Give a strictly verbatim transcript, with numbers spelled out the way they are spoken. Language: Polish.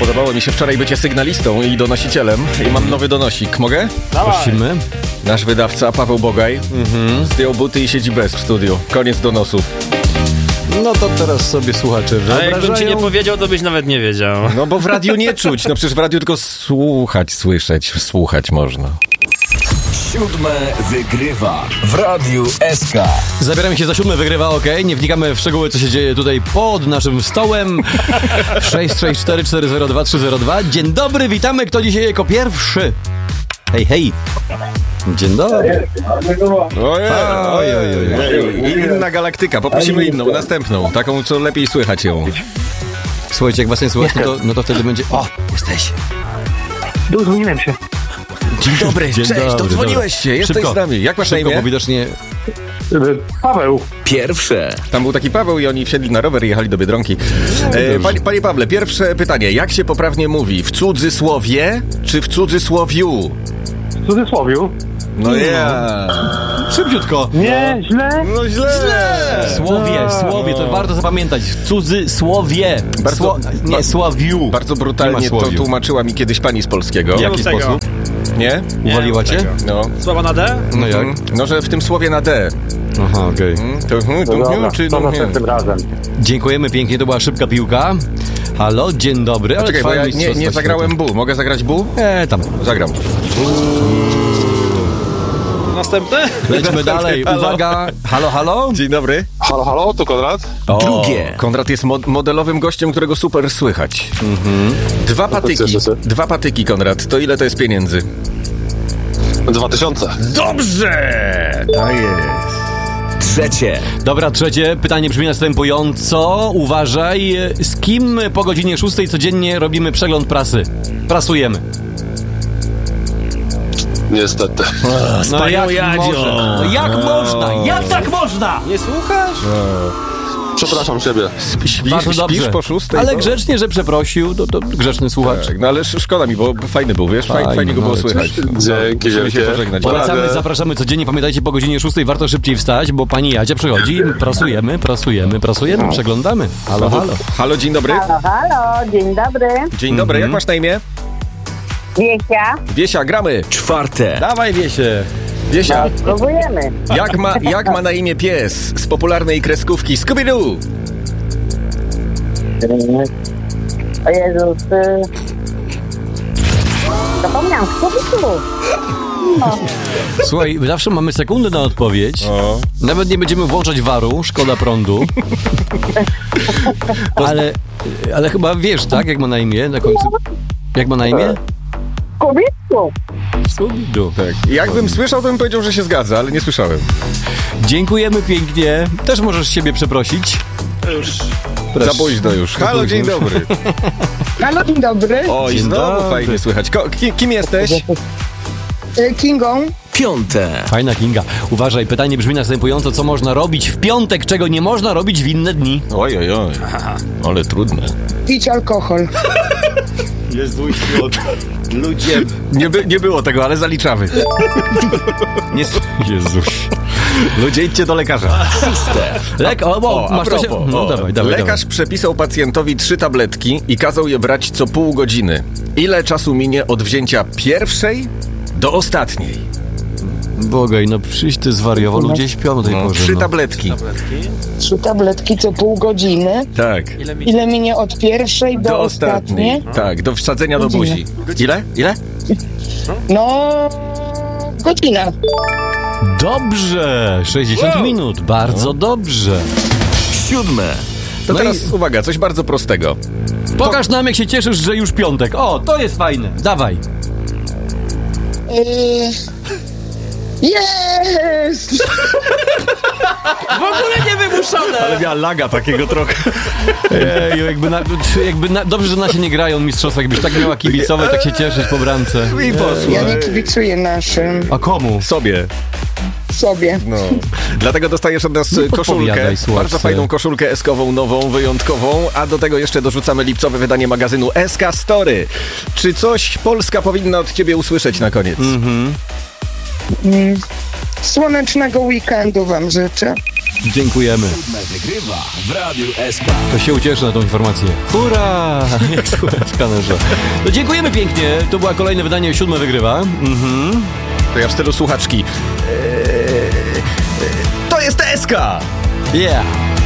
Podobało mi się wczoraj bycie sygnalistą i donosicielem i mam nowy donosik. Mogę? Prosimy. Nasz wydawca Paweł Bogaj mhm. zdjął buty i siedzi bez w studiu. Koniec donosu. No to teraz sobie słuchacze wyobrażają. A jakbym ci nie powiedział, to byś nawet nie wiedział. No bo w radiu nie czuć. No przecież w radiu tylko słuchać, słyszeć, słuchać można. Siódme wygrywa w Radiu S K. Zabieramy się za siódme wygrywa, okej. Okay. Nie wnikamy w szczegóły, co się dzieje tutaj pod naszym stołem. sześć sześć cztery cztery zero dwa trzy zero dwa. Dzień dobry, witamy. Kto dzisiaj jako pierwszy? Hej, hej. Dzień dobry. Ojej, ojej, ojej. Inna galaktyka. Poprosimy inną, następną. Taką, co lepiej słychać ją. Słuchajcie, jak was nie słychać, no to, no to wtedy będzie... O, jesteś. Dodzwoniłem się. Dzień dobry, Dzień cześć, dobry, dodzwoniłeś się, jesteś szybko, z nami. Jak masz na szybko, imię? bo widocznie... Paweł. Pierwsze. Tam był taki Paweł i oni wsiedli na rower i jechali do Biedronki. E, panie, panie Pawle, pierwsze pytanie. Jak się poprawnie mówi? W cudzysłowie czy w cudzysłowiu? W cudzysłowiu. No ja. Szybciutko. Nie, źle. No źle. Słowie, słowie, to warto zapamiętać. W cudzysłowie. Bardzo- Sło... Nie, sławiu. Bardzo Nie brutalnie ma to słowiu. tłumaczyła mi kiedyś pani z polskiego. Nie W mów jaki tego. sposób? Nie? Uwaliła cię? No. Słowa na D? No jak? Mm, No, że w tym słowie na D. Aha, okej. Mm, To, hmm, to, No hmm, dobra, czy to no, hmm. następnym razem. Dziękujemy pięknie, to była szybka piłka. Halo, dzień dobry. Ale Czekaj, bo ja trwa nie, nie mistrzostwa zagrałem bu. Mogę zagrać bu? świata. E, tam. Zagram. Następny? Lećmy dalej. Halo. Uwaga. Halo, halo. Dzień dobry. Halo, halo, to Konrad? Drugie. Konrad jest mod- modelowym gościem, którego super słychać. Dwa patyki. cieszę się. Dwa patyki, Konrad. To ile to jest pieniędzy? Dwa tysiące. Dobrze! To jest. Trzecie. Dobra, trzecie pytanie brzmi następująco. Uważaj, z kim po godzinie szóstej codziennie robimy przegląd prasy? Prasujemy. Niestety. No jak Jadzio. można? No jak można? Jak tak można? Nie słuchasz? Przepraszam ciebie. Śpisz, Bardzo śpisz dobrze. po szóstej? Ale no? grzecznie, że przeprosił, to, to grzeczny słuchacz. Tak, no ale sz- szkoda mi, bo fajny był, wiesz? Fajnie, Fajny, fajnie go no było ale słychać. Dzięki Musimy się wielkie. pożegnać. Polecamy, Ale- zapraszamy codziennie. Pamiętajcie, po godzinie szóstej warto szybciej wstać, bo pani Jadzia przychodzi. Prasujemy, prasujemy, prasujemy, przeglądamy. Halo, halo. Halo, dzień dobry. Halo, halo, dzień dobry. Dzień dobry, jak masz na imię? Wiesia, Wiesia, gramy. Czwarte. Dawaj, Wiesie. Wiesia, próbujemy. jak ma, jak ma na imię pies z popularnej kreskówki Scooby-Doo? O Jezus. y, Zapomniałam, Scooby-Doo. Słuchaj, zawsze mamy sekundę na odpowiedź. O. Nawet nie będziemy włączać waru, szkoda prądu. Ale, ale chyba wiesz, tak? Jak ma na imię na końcu? Jak ma na imię? Scooby-Doo. Scooby-Doo. Tak. Jakbym słyszał, to bym powiedział, że się zgadza, ale nie słyszałem. Dziękujemy pięknie. Też możesz siebie przeprosić. Już. Za późno już. Halo, dzień dobry. Halo, dzień dobry. O, i Dzień znowu dobry. fajnie słychać. Ko- ki- kim jesteś? E, Kingą. Piąte. Fajna Kinga. Uważaj, pytanie brzmi następująco. Co można robić w piątek, czego nie można robić w inne dni? Oj, oj, oj. Ale trudne. Pić alkohol. Jezuś, ludzie. Nie, by, nie było tego, ale zaliczamy. Nie, Jezuś. Ludzie, idźcie do lekarza. Szóste. Lek, o, o, O, a masz to się... propos, No o, dawaj, dawaj, lekarz przepisał pacjentowi trzy tabletki i kazał je brać co pół godziny. Ile czasu minie od wzięcia pierwszej do ostatniej? dawaj. Bogaj, no przyjść ty zwariował, ludzie śpią o tej No, porze. trzy no. tabletki. Trzy tabletki co pół godziny. Tak. Ile mi... Ile minie od pierwszej do, Do ostatniej? ostatniej. Tak, do wsadzenia do Godzinę. buzi. Ile? Ile? No... Godzina. Dobrze! sześćdziesiąt Wow. minut, bardzo dobrze. Siódme. To No teraz i- uwaga, coś bardzo prostego. Pokaż nam, jak się cieszysz, że już piątek. O, to jest fajne. Dawaj. Yy... Jest! W ogóle niewymuszone! Ale miała laga takiego trochę. Ej, jakby, na, jakby na, dobrze, że na się nie grają mistrzostwa. Jakbyś tak miała kibicować, tak się cieszyć po bramce. I poszło. Ja nie kibicuję naszym. A komu? Sobie. Sobie. No. Dlatego dostajesz od nas No koszulkę. podpowiadaj, słuchaj. Bardzo fajną koszulkę eskową, nową, wyjątkową. A do tego jeszcze dorzucamy lipcowe wydanie magazynu S K Story. Czy coś Polska powinna od ciebie usłyszeć na koniec? Mhm. Mm. Słonecznego weekendu wam życzę. Dziękujemy. Wygrywa w Radiu S K. To się ucieszy na tą informację. Hurra! Jak słychać w kamerze. No dziękujemy pięknie. To była kolejne wydanie Siódme Wygrywa. Mhm. To ja w stylu słuchaczki. Eee, to jest S K! Yeah!